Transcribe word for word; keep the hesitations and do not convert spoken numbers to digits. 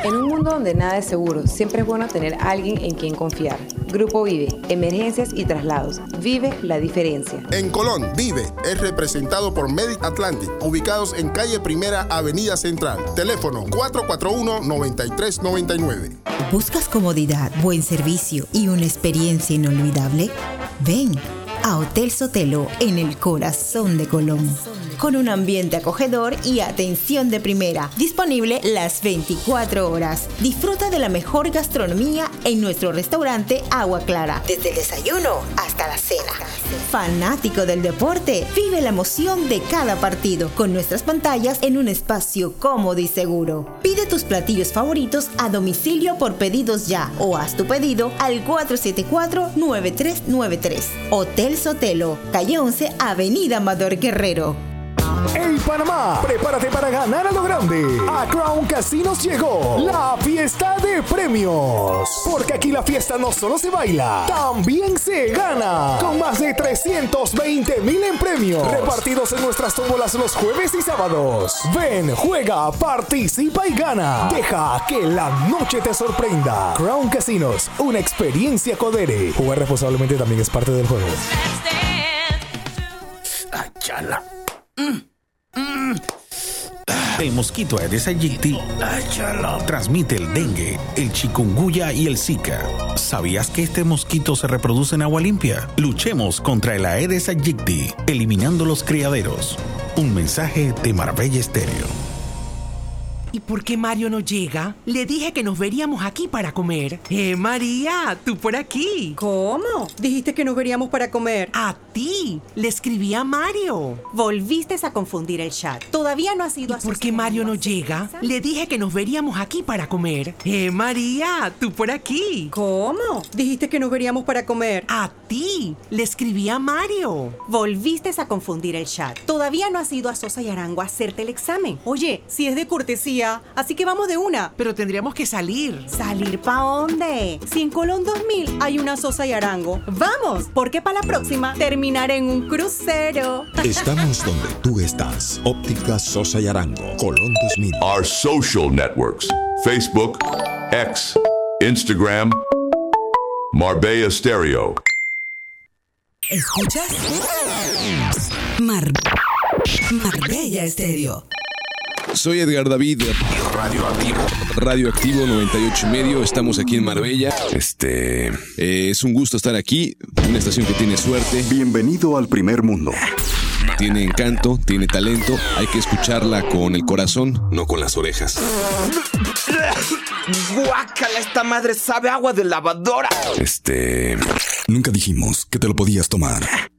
En un mundo donde nada es seguro, siempre es bueno tener a alguien en quien confiar. Grupo Vive, emergencias y traslados. Vive la diferencia. En Colón, Vive es representado por Medic Atlantic, ubicados en calle Primera, Avenida Central. Teléfono cuatro cuatro uno, nueve tres nueve nueve. ¿Buscas comodidad, buen servicio y una experiencia inolvidable? Ven a Hotel Sotelo en el corazón de Colón, con un ambiente acogedor y atención de primera, disponible las veinticuatro horas. Disfruta de la mejor gastronomía en nuestro restaurante Agua Clara, desde el desayuno hasta la cena. Fanático del deporte, vive la emoción de cada partido con nuestras pantallas en un espacio cómodo y seguro. Pide tus platillos favoritos a domicilio por pedidos ya o haz tu pedido al cuatro siete cuatro, nueve tres nueve tres. Hotel Sotelo, calle once, Avenida Amador Guerrero. ¡Hey Panamá! Prepárate para ganar a lo grande. A Crown Casinos llegó la fiesta de premios. Porque aquí la fiesta no solo se baila, también se gana. Con más de trescientos veinte mil en premios, repartidos en nuestras tómbolas los jueves y sábados. Ven, juega, participa y gana. Deja que la noche te sorprenda. Crown Casinos, una experiencia Codere. Jugar responsablemente también es parte del juego. Ay, chala. Mm. Mm. El mosquito Aedes aegypti transmite el dengue, el chikungunya y el zika. ¿Sabías que este mosquito se reproduce en agua limpia? Luchemos contra el Aedes aegypti, eliminando los criaderos. Un mensaje de Marbella Estéreo. ¿Y por qué Mario no llega? Le dije que nos veríamos aquí para comer. ¡Eh, María! ¡Tú por aquí! ¿Cómo? Dijiste que nos veríamos para comer. ¡A ti! Le escribí a Mario. Volviste a confundir el chat. Todavía no ha sido así. ¿Por qué Mario no llega? Le dije que nos veríamos aquí para comer. ¡Eh, María! ¡Tú por aquí! ¿Cómo? Dijiste que nos veríamos para comer. ¡A ti! Le escribí a Mario. Volviste a confundir el chat. Todavía no has ido a Sosa y Arango a hacerte el examen. Oye, si es de cortesía, así que vamos de una. Pero tendríamos que salir. ¿Salir pa' dónde? Si en Colón dos mil hay una Sosa y Arango. ¡Vamos! Porque para la próxima terminaré en un crucero. Estamos donde tú estás. Óptica Sosa y Arango. Colón dos mil. Our social networks. Facebook, X, Instagram, Marbella Stereo. ¿Escuchas? Mar... Marbella Estéreo. Soy Edgar David, Radioactivo. Radioactivo noventa y ocho y medio. Estamos aquí en Marbella. Este eh, es un gusto estar aquí. Una estación que tiene suerte. Bienvenido al primer mundo. Tiene encanto, tiene talento. Hay que escucharla con el corazón, no con las orejas. ¡Guácala! Esta madre sabe agua de lavadora. Este... Nunca dijimos que te lo podías tomar.